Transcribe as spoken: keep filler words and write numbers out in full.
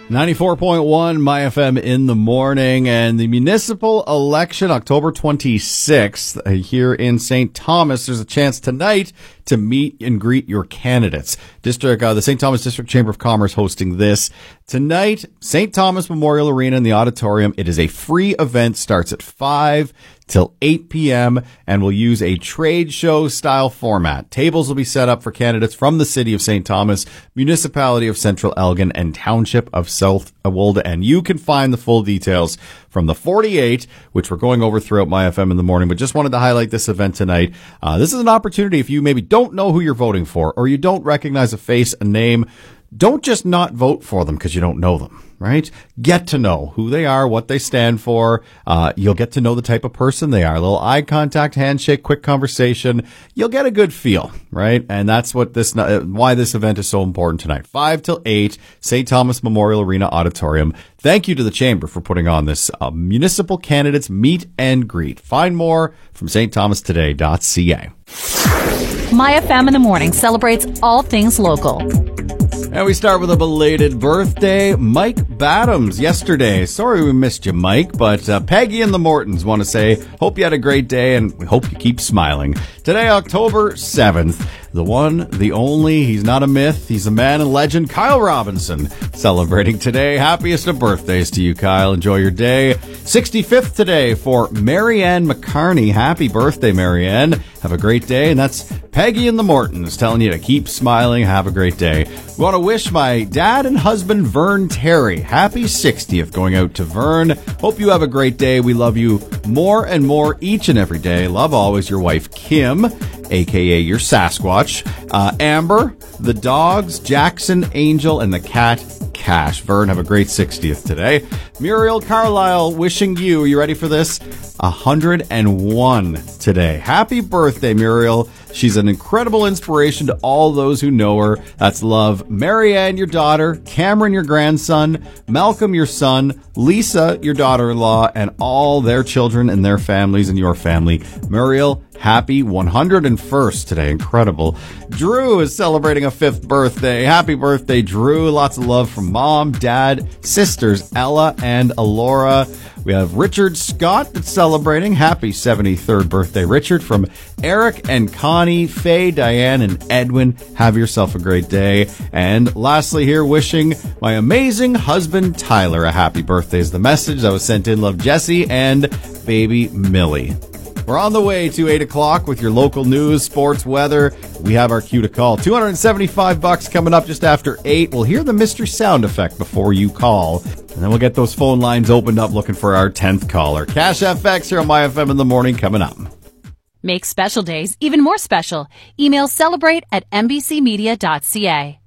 ninety-four point one My F M in the morning, and the municipal election October twenty-sixth uh, here in Saint Thomas. There's a chance tonight to meet and greet your candidates. District, uh, the Saint Thomas District Chamber of Commerce hosting this tonight. Saint Thomas Memorial Arena in the auditorium. It is a free event. Starts at five till eight p.m. and will use a trade show style format. Tables will be set up for candidates from the city of Saint Thomas, municipality of Central Elgin, and township of South Awolda. And you can find the full details from the forty-eight, which we're going over throughout My F M in the morning, but just wanted to highlight this event tonight. Uh, this is an opportunity if you maybe don't know who you're voting for, or you don't recognize a face, a name. Don't just not vote for them because you don't know them, right? Get to know who they are, what they stand for. Uh, you'll get to know the type of person they are. A little eye contact, handshake, quick conversation. You'll get a good feel, right? And that's what this, uh, why this event is so important tonight. five till eight, Saint Thomas Memorial Arena Auditorium. Thank you to the Chamber for putting on this uh, municipal candidates meet and greet. Find more from s t thomas today dot c a. My F M in the morning celebrates all things local. And we start with a belated birthday, Mike Badams, yesterday. Sorry we missed you, Mike, but uh, Peggy and the Mortons want to say, hope you had a great day, and we hope you keep smiling. Today, October seventh, the one, the only, he's not a myth, he's a man and legend, Kyle Robinson, celebrating today. Happiest of birthdays to you, Kyle. Enjoy your day. sixty-fifth today for Marianne McCarney. Happy birthday, Marianne. Have a great day. And that's Peggy and the Mortons telling you to keep smiling. Have a great day. We want to wish my dad and husband, Vern Terry, happy sixtieth, going out to Vern. Hope you have a great day. We love you more and more each and every day. Love always, your wife, Kim, a k a your Sasquatch, uh, Amber, the dogs, Jackson, Angel, and the cat, Cash. Vern, have a great sixtieth today. Muriel Carlisle wishing you, are you ready for this? one hundred one today. Happy birthday, Muriel. She's an incredible inspiration to all those who know her. That's love. Marianne, your daughter. Cameron, your grandson. Malcolm, your son. Lisa, your daughter-in-law, and all their children and their families and your family. Muriel, happy one hundred first today. Incredible. Drew is celebrating a fifth birthday. Happy birthday, Drew. Lots of love from mom, dad, sisters, Ella and Alora. We have Richard Scott that's celebrating. Happy seventy-third birthday, Richard, from Eric and Connie, Faye, Diane, and Edwin. Have yourself a great day. And lastly here, wishing my amazing husband, Tyler, a happy birthday is the message that was sent in. Love, Jesse and baby Millie. We're on the way to eight o'clock with your local news, sports, weather. We have our cue to call. two hundred seventy-five bucks coming up just after eight. We'll hear the mystery sound effect before you call. And then we'll get those phone lines opened up looking for our tenth caller. Cash F X here on My F M in the morning coming up. Make special days even more special. Email celebrate at n b c media dot c a.